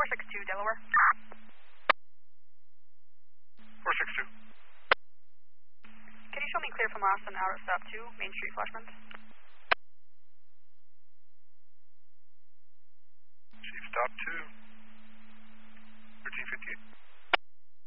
462 Delaware. 462. Can you show me clear from Austin out at stop 2, Main Street, Flashman? Chief, stop 2.